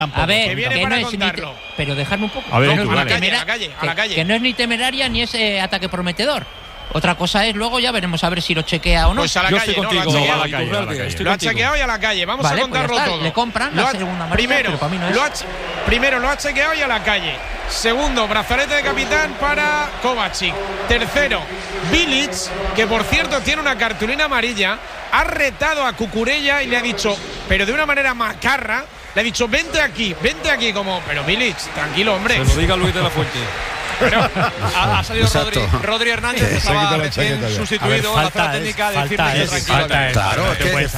A ver, que viene para contarlo. Pero dejadme un poco. A ver, a la calle. Que no es ni temeraria ni es ataque prometedor. Otra cosa es, luego ya veremos a ver si lo chequea o no. Pues a la calle, ¿no? Lo ha chequeado y a la calle. Vamos a contarlo todo. Le compran la segunda amarilla, pero para mí no es. Primero lo ha chequeado y a la calle. Segundo, brazalete de capitán para Kovacic. Tercero, Bilic, que por cierto tiene una cartulina amarilla, ha retado a Cucurella y le ha dicho, pero de una manera macarra, le ha dicho, vente aquí, como, pero Bilic, tranquilo, hombre. Se lo diga Luis de la Fuente. Bueno, ha salido Rodri Hernández, que estaba recién sustituido en la zona técnica, de decirle tranquilo. Claro,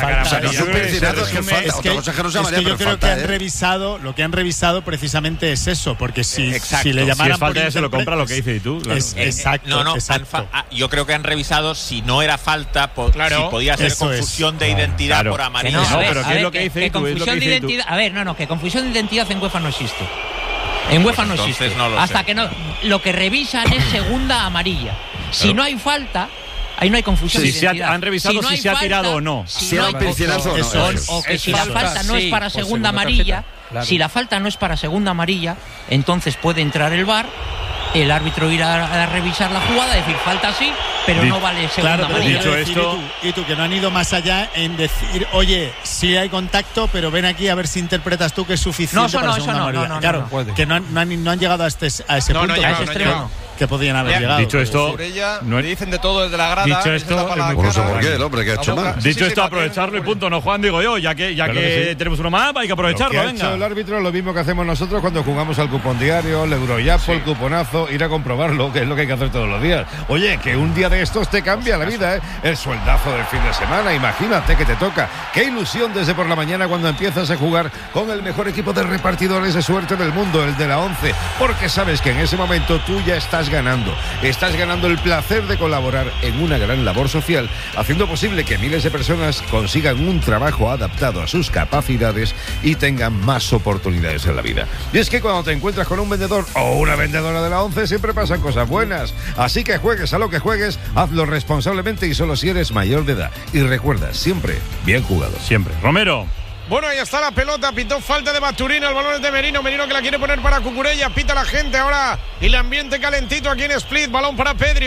es que yo creo que han revisado, lo que han revisado precisamente es eso, porque si le llamaran falta ya se lo compra lo que dices tú. Exacto. Yo creo que han revisado si no era falta, si podía ser confusión de identidad por amarilla. No, pero ¿qué es lo que dices tú? Confusión de identidad. A ver, que confusión de identidad en UEFA no existe. En UEFA no existe. Hasta que no. Lo que revisan es segunda amarilla. Si no hay falta, ahí no hay confusión de identidad. Han revisado si se ha tirado o no. Si hay piscinazo o no. O que si la falta no es para segunda amarilla, si la falta no es para segunda amarilla, entonces puede entrar el VAR, el árbitro irá a revisar la jugada, decir falta sí, pero no vale segunda amarilla. Dicho esto, y tú que no han ido más allá en decir, oye, sí hay contacto, pero ven aquí a ver si interpretas tú que es suficiente para segunda amarilla. Claro, que no han llegado a ese punto, a ese extremo. Que podían haber llegado. Dicho esto, le dicen de todo desde la grada. Dicho esto, no sé por qué el hombre que ha hecho mal. Dicho esto, aprovecharlo y punto, no Juan, digo yo, ya que tenemos uno más, hay que aprovecharlo. Lo que ha hecho el árbitro es lo mismo que hacemos nosotros cuando jugamos al cupón diario, el Euroyapo, el cuponazo, ir a comprobarlo, que es lo que hay que hacer todos los días. Oye, que un día de estos te cambia la vida, ¿eh? El sueldazo del fin de semana, imagínate que te toca. Qué ilusión desde por la mañana cuando empiezas a jugar con el mejor equipo de repartidores de suerte del mundo, el de la 11, porque sabes que en ese momento tú ya estás ganando. Estás ganando el placer de colaborar en una gran labor social, haciendo posible que miles de personas consigan un trabajo adaptado a sus capacidades y tengan más oportunidades en la vida. Y es que cuando te encuentras con un vendedor o una vendedora de la 11 siempre pasan cosas buenas. Así que juegues a lo que juegues, hazlo responsablemente y solo si eres mayor de edad. Y recuerda, siempre bien jugado. Siempre. Romero. Bueno, ahí está la pelota, pitó falta de Baturina, el balón es de Merino que la quiere poner para Cucurella, pita la gente ahora y el ambiente calentito aquí en Split, balón para Pedri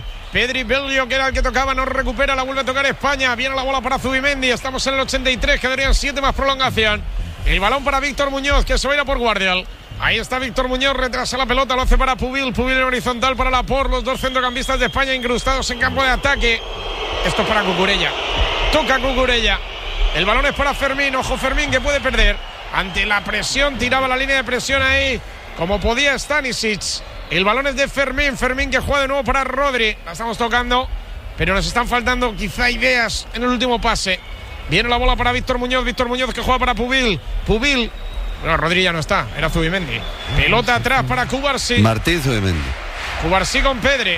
Belio, que era el que tocaba, no recupera, la vuelve a tocar España, viene la bola para Zubimendi, estamos en el 83, quedarían 7 más prolongación, el balón para Víctor Muñoz, que se va a ir a por Guardial. Ahí está Víctor Muñoz, retrasa la pelota, lo hace para Pubil en horizontal para Laporte, los dos centrocampistas de España incrustados en campo de ataque. Esto es para Cucurella, toca Cucurella. El balón es para Fermín, ojo Fermín que puede perder. Ante la presión, tiraba la línea de presión ahí, como podía Stanisic. El balón es de Fermín que juega de nuevo para Rodri. La estamos tocando, pero nos están faltando quizá ideas en el último pase. Viene la bola para Víctor Muñoz que juega para Pubil. Bueno, Rodri ya no está, era Zubimendi. Pelota atrás para Cubarsí. Martín Zubimendi. Cubarsí con Pedri.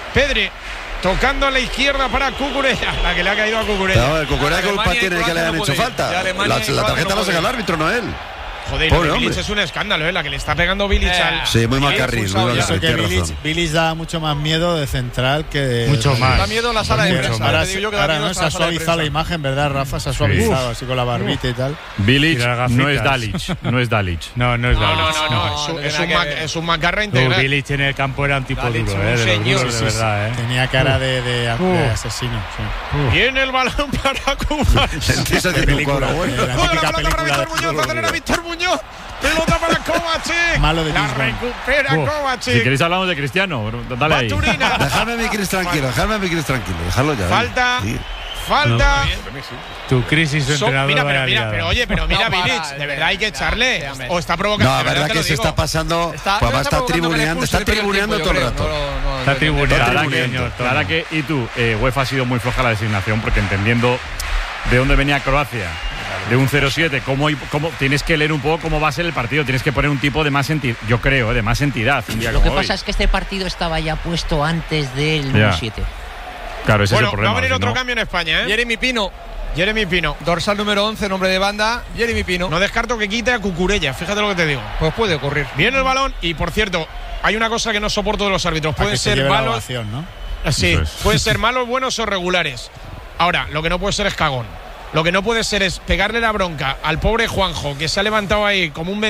Tocando a la izquierda para Cucurella, la que le ha caído a Cucurella. No, el Cucurella culpa tiene que le hayan hecho falta. La tarjeta la saca el árbitro, no él. Joder, lo de Bilic es un escándalo, la que le está pegando Bilic al... Sí, muy mal carril. Eso que Bilic da mucho más miedo de central que de... Mucho más. Da miedo en la sala de prensa. Ahora no se ha suavizado la imagen, ¿verdad, Rafa? Se ha suavizado así con la barbita y tal. Bilic no es Dalic. No es Dalic. No, es un macarra integral. Bilic en el campo era un tipo duro, de verdad, Tenía cara de asesino. Viene el balón para Cuba. Esa película, la pelota para Víctor Muñoz, va a tener a Víctor Muñoz. Pelota para Kovacic. Malo de la recupera Kovacic. Si queréis hablamos de Cristiano, dale ahí. Dejadme a mi Cris tranquilo, dejadlo ya. Falta. Tu crisis de entrenador. Pero mira Bilic, de verdad hay que echarle. O está provocando. No, la verdad que se está pasando. Papá está tribuneando todo el rato. Está tribuneando. La verdad que, y tú, UEFA ha sido muy floja la designación, porque entendiendo de dónde venía Croacia, de un 0-7, cómo tienes que leer un poco cómo va a ser el partido, tienes que poner un tipo de más entidad, yo creo, de más entidad. Lo que pasa es que este partido estaba ya puesto antes del 1-7. Claro, ese es el problema. Va a venir otro cambio en España, Jeremy Pino, dorsal número 11, nombre de banda, Jeremy Pino. No descarto que quite a Cucurella, fíjate lo que te digo. Pues puede ocurrir. Viene el balón y, por cierto, hay una cosa que no soporto de los árbitros. Pueden ser malos, ¿no? Sí, pueden ser malos, buenos o regulares. Ahora, lo que no puede ser es cagón. Lo que no puede ser es pegarle la bronca al pobre Juanjo, que se ha levantado ahí como un